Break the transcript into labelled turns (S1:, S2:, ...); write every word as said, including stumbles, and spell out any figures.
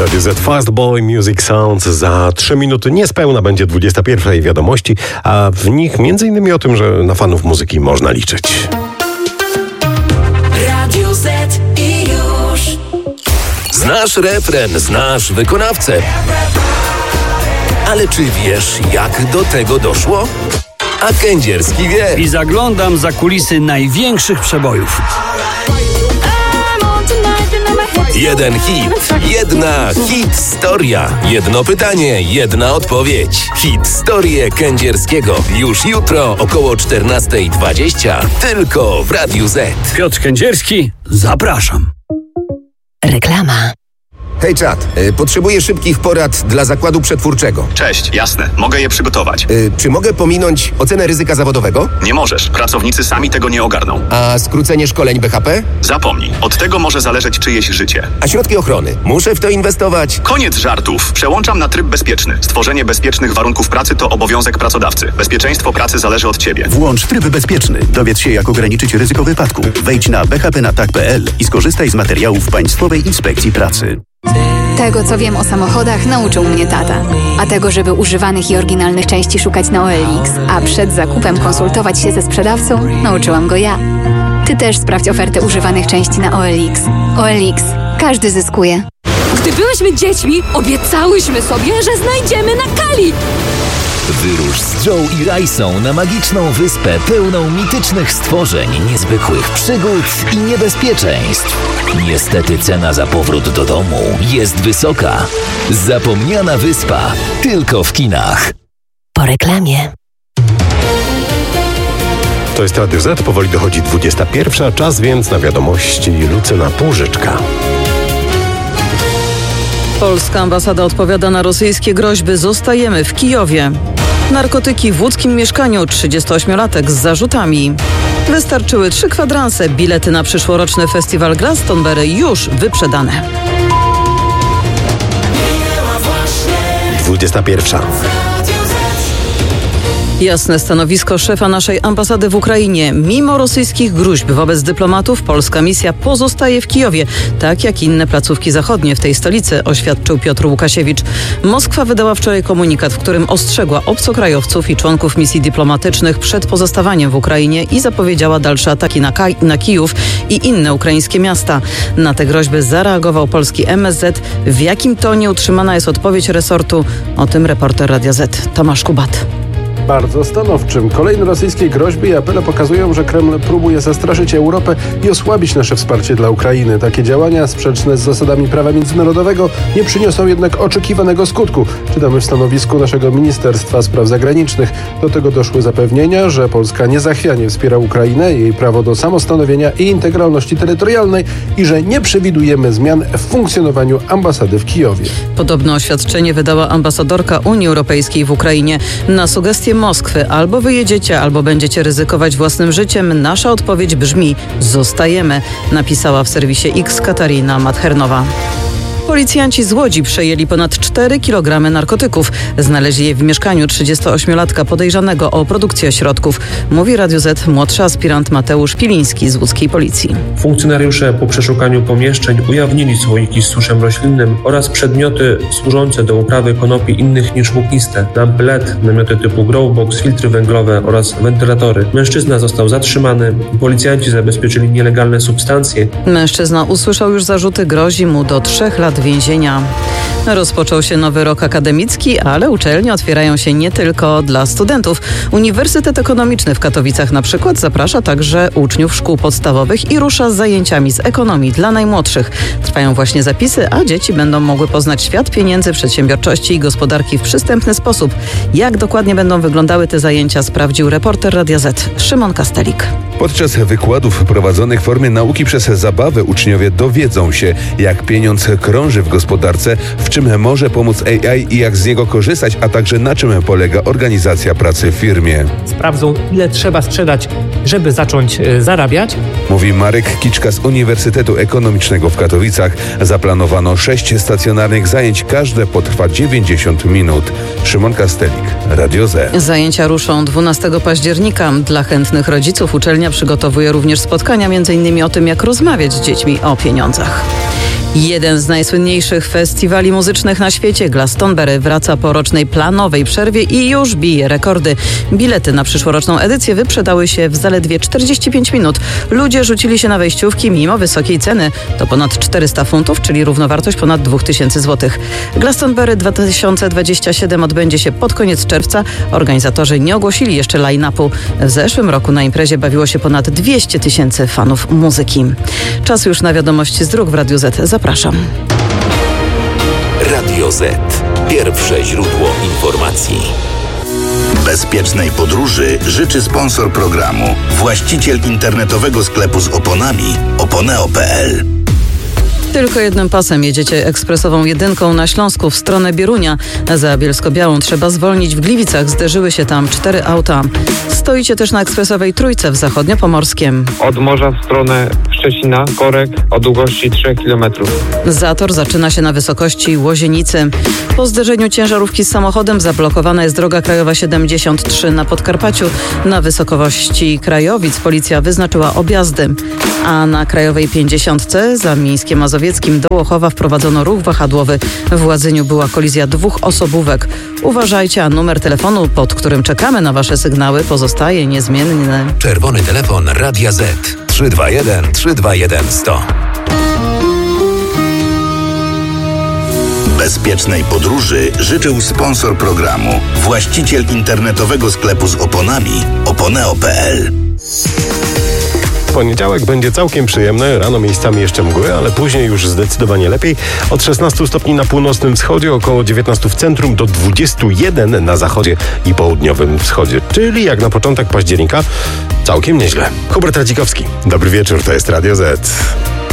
S1: Radio Z. Fast Boy Music Sounds. Za trzy minuty niespełna będzie dwudziesta pierwsza i wiadomości, a w nich między innymi o tym, że na fanów muzyki można liczyć.
S2: Radio Z i już.
S3: Znasz refren, znasz wykonawcę. Ale czy wiesz, jak do tego doszło? A Kędzierski wie.
S4: I zaglądam za kulisy największych przebojów.
S3: Jeden hit, jedna hit-storia. Jedno pytanie, jedna odpowiedź. Hit-storię Kędzierskiego. Już jutro około czternasta dwadzieścia. Tylko w Radiu Z.
S4: Piotr Kędzierski, zapraszam.
S5: Reklama.
S3: Hej czat, y, potrzebuję szybkich porad dla zakładu przetwórczego.
S6: Cześć, jasne, mogę je przygotować.
S3: Y, czy mogę pominąć ocenę ryzyka zawodowego?
S6: Nie możesz, pracownicy sami tego nie ogarną.
S3: A skrócenie szkoleń B H P?
S6: Zapomnij, od tego może zależeć czyjeś życie.
S3: A środki ochrony? Muszę w to inwestować?
S6: Koniec żartów, przełączam na tryb bezpieczny. Stworzenie bezpiecznych warunków pracy to obowiązek pracodawcy. Bezpieczeństwo pracy zależy od ciebie.
S7: Włącz tryb bezpieczny. Dowiedz się, jak ograniczyć ryzyko wypadku. Wejdź na b h p na tak kropka p l i skorzystaj z materiałów Państwowej Inspekcji Pracy.
S8: Tego, co wiem o samochodach, nauczył mnie tata. A tego, żeby używanych i oryginalnych części szukać na O L X, a przed zakupem konsultować się ze sprzedawcą, nauczyłam go ja. Ty też sprawdź ofertę używanych części na O L X. O L X. Każdy zyskuje.
S9: Gdy byłyśmy dziećmi, obiecałyśmy sobie, że znajdziemy na Kali.
S10: Wyrusz z Joe i Rajsą na magiczną wyspę pełną mitycznych stworzeń, niezwykłych przygód i niebezpieczeństw. Niestety cena za powrót do domu jest wysoka. Zapomniana wyspa tylko w kinach.
S5: Po reklamie.
S1: To jest Radio Z, powoli dochodzi dwudziesta pierwsza, czas więc na wiadomości Lucyna Półżyczka.
S11: Polska ambasada odpowiada na rosyjskie groźby. Zostajemy w Kijowie. Narkotyki w łódzkim mieszkaniu. trzydziestoośmiolatek z zarzutami. Wystarczyły trzy kwadranse. Bilety na przyszłoroczny festiwal Glastonbury już wyprzedane.
S1: dwudziesta pierwsza.
S11: Jasne stanowisko szefa naszej ambasady w Ukrainie. Mimo rosyjskich gruźb wobec dyplomatów, polska misja pozostaje w Kijowie, tak jak inne placówki zachodnie w tej stolicy, oświadczył Piotr Łukasiewicz. Moskwa wydała wczoraj komunikat, w którym ostrzegła obcokrajowców i członków misji dyplomatycznych przed pozostawaniem w Ukrainie i zapowiedziała dalsze ataki na, Kaj- na Kijów i inne ukraińskie miasta. Na te groźby zareagował polski M S Z. W jakim tonie utrzymana jest odpowiedź resortu? O tym reporter Radia Z Tomasz Kubat.
S12: Bardzo stanowczym. Kolejne rosyjskie groźby i apele pokazują, że Kreml próbuje zastraszyć Europę i osłabić nasze wsparcie dla Ukrainy. Takie działania sprzeczne z zasadami prawa międzynarodowego nie przyniosą jednak oczekiwanego skutku. Czytamy w stanowisku naszego Ministerstwa Spraw Zagranicznych. Do tego doszły zapewnienia, że Polska niezachwianie wspiera Ukrainę, jej prawo do samostanowienia i integralności terytorialnej i że nie przewidujemy zmian w funkcjonowaniu ambasady w Kijowie.
S11: Podobne oświadczenie wydała ambasadorka Unii Europejskiej w Ukrainie. Na sugestię Moskwy albo wyjedziecie, albo będziecie ryzykować własnym życiem. Nasza odpowiedź brzmi: zostajemy, napisała w serwisie X Katarina Madhernowa. Policjanci z Łodzi przejęli ponad cztery kilogramy narkotyków. Znaleźli je w mieszkaniu trzydziestoośmiolatka podejrzanego o produkcję środków. Mówi Radio Z młodszy aspirant Mateusz Piliński z łódzkiej policji.
S13: Funkcjonariusze po przeszukaniu pomieszczeń ujawnili słoiki z suszem roślinnym oraz przedmioty służące do uprawy konopi innych niż włókniste. Lampy L E D, namioty typu Growbox, filtry węglowe oraz wentylatory. Mężczyzna został zatrzymany. Policjanci zabezpieczyli nielegalne substancje.
S11: Mężczyzna usłyszał już zarzuty, grozi mu do trzech lat więzienia. Rozpoczął się nowy rok akademicki, ale uczelnie otwierają się nie tylko dla studentów. Uniwersytet Ekonomiczny w Katowicach na przykład zaprasza także uczniów szkół podstawowych i rusza z zajęciami z ekonomii dla najmłodszych. Trwają właśnie zapisy, a dzieci będą mogły poznać świat pieniędzy, przedsiębiorczości i gospodarki w przystępny sposób. Jak dokładnie będą wyglądały te zajęcia, sprawdził reporter Radia Z Szymon Kastelik.
S14: Podczas wykładów prowadzonych w formie nauki przez zabawę uczniowie dowiedzą się, jak pieniądz krąży w gospodarce, w czym może pomóc A I i jak z niego korzystać, a także na czym polega organizacja pracy w firmie.
S15: Sprawdzą, ile trzeba sprzedać, żeby zacząć y, zarabiać.
S14: Mówi Marek Kiczka z Uniwersytetu Ekonomicznego w Katowicach. Zaplanowano sześć stacjonarnych zajęć, każde potrwa dziewięćdziesiąt minut. Szymon Kastelik, Radio Z.
S11: Zajęcia ruszą dwunastego października. Dla chętnych rodziców uczelnia przygotowuje również spotkania między innymi o tym, jak rozmawiać z dziećmi o pieniądzach. Jeden z najsłynniejszych festiwali muzycznych na świecie, Glastonbury, wraca po rocznej planowej przerwie i już bije rekordy. Bilety na przyszłoroczną edycję wyprzedały się w zaledwie czterdzieści pięć minut. Ludzie rzucili się na wejściówki mimo wysokiej ceny. To ponad czterysta funtów, czyli równowartość ponad dwa tysiące złotych. Glastonbury dwa tysiące dwudziesty siódmy odbędzie się pod koniec czerwca. Organizatorzy nie ogłosili jeszcze line-upu. W zeszłym roku na imprezie bawiło się ponad dwieście tysięcy fanów muzyki. Czas już na wiadomości z dróg w Radiu Z. Zapraszam.
S3: Radio Z. Pierwsze źródło informacji.
S16: Bezpiecznej podróży życzy sponsor programu, właściciel internetowego sklepu z oponami oponeo kropka p l.
S11: Tylko jednym pasem jedziecie ekspresową jedynką na Śląsku w stronę Bierunia. Za Bielsko-Białą trzeba zwolnić. W Gliwicach zderzyły się tam cztery auta. Stoicie też na ekspresowej Trójce w Zachodniopomorskiem.
S17: Od morza w stronę Szczecina, korek o długości trzech kilometrów.
S11: Zator zaczyna się na wysokości Łozienicy. Po zderzeniu ciężarówki z samochodem zablokowana jest droga krajowa siedemdziesiąt trzy na Podkarpaciu. Na wysokości Krajowic policja wyznaczyła objazdy. A na krajowej pięćdziesiątce za Mińskiem Mazowieckim do Łochowa wprowadzono ruch wahadłowy. W Ładzyniu była kolizja dwóch osobówek. Uważajcie, a numer telefonu, pod którym czekamy na wasze sygnały, pozostaje niezmienny.
S3: Czerwony telefon Radia Z. trzy dwa jeden trzy dwa jeden sto.
S16: Bezpiecznej podróży życzył sponsor programu, właściciel internetowego sklepu z oponami oponeo kropka p l.
S1: Poniedziałek będzie całkiem przyjemny, rano miejscami jeszcze mgły, ale później już zdecydowanie lepiej. Od szesnastu stopni na północnym wschodzie, około dziewiętnastu w centrum, do dwudziestu jeden na zachodzie i południowym wschodzie. Czyli jak na początek października całkiem nieźle. Hubert Radzikowski, dobry wieczór, to jest Radio Z.